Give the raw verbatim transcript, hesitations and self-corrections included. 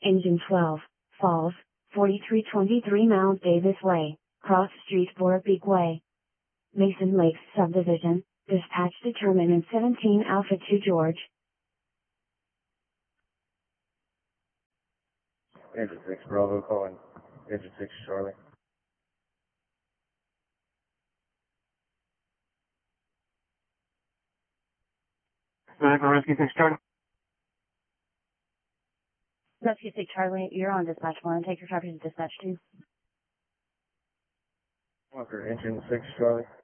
Engine twelve, Falls, forty-three twenty-three Mount Davis Way, Cross Street Borbeek Way. Mason Lakes Subdivision, dispatch determinant seventeen Alpha two George. Engine six Bravo calling Engine six Charlie. Medical Rescue six Charlie. Rescue six Charlie, you're on dispatch one. Take your traffic to dispatch two. Walker, Engine six Charlie.